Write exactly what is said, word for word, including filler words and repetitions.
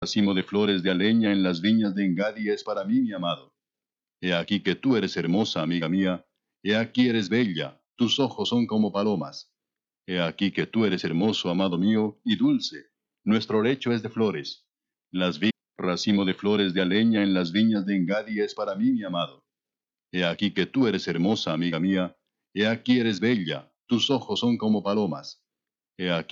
racimo de flores de aleña en las viñas de Engadi es para mí, mi amado. He aquí que tú eres hermosa, amiga mía. He aquí eres bella, tus ojos son como palomas. He aquí que tú eres hermoso, amado mío, y dulce. Nuestro lecho es de flores. Las vi racimo de flores de aleña en las viñas de Engadi es para mí, mi amado. He aquí que tú eres hermosa, amiga mía. He aquí eres bella, tus ojos son como palomas. He aquí